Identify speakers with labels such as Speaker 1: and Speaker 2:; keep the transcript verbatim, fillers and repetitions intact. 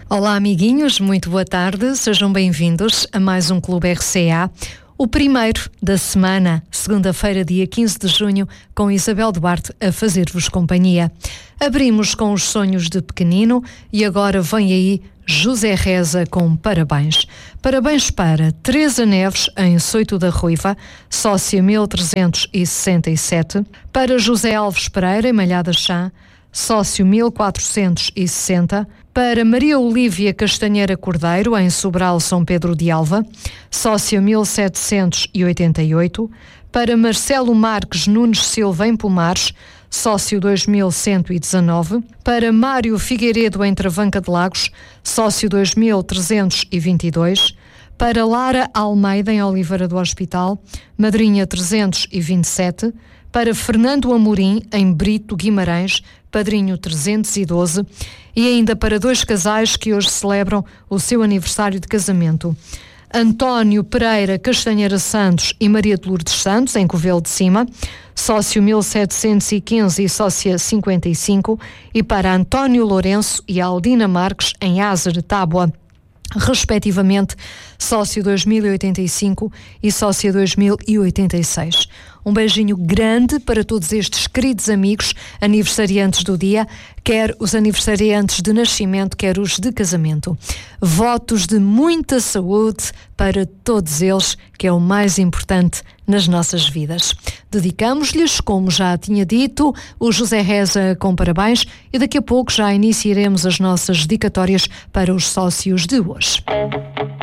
Speaker 1: Olá, amiguinhos, muito boa tarde. Sejam bem-vindos a mais um Clube R C A. O primeiro da semana, segunda-feira, dia quinze de junho, com Isabel Duarte a fazer-vos companhia. Abrimos com os sonhos de pequenino e agora vem aí José Reza com parabéns. Parabéns para Teresa Neves, em Soito da Ruiva, sócia mil trezentos e sessenta e sete, para José Alves Pereira, em Malhada Chã, sócio mil quatrocentos e sessenta, para Maria Olívia Castanheira Cordeiro, em Sobral, São Pedro de Alva, sócia mil setecentos e oitenta e oito, para Marcelo Marques Nunes Silva, em Pomares, sócio dois mil cento e dezanove, para Mário Figueiredo, em Travanca de Lagos, sócio dois mil trezentos e vinte e dois, para Lara Almeida, em Oliveira do Hospital, madrinha trezentos e vinte e sete, para Fernando Amorim, em Brito Guimarães, padrinho trezentos e doze, e ainda para dois casais que hoje celebram o seu aniversário de casamento. António Pereira Castanheira Santos e Maria de Lourdes Santos, em Covelo de Cima, sócio mil setecentos e quinze e sócia cinquenta e cinco, e para António Lourenço e Aldina Marques, em Asa de Tábua, respectivamente, sócio dois mil e oitenta e cinco e sócia dois mil e oitenta e seis. Um beijinho grande para todos estes queridos amigos aniversariantes do dia, quer os aniversariantes de nascimento, quer os de casamento. Votos de muita saúde para todos eles, que é o mais importante nas nossas vidas. Dedicamos-lhes, como já tinha dito, o José Reza com parabéns, e daqui a pouco já iniciaremos as nossas dedicatórias para os sócios de hoje.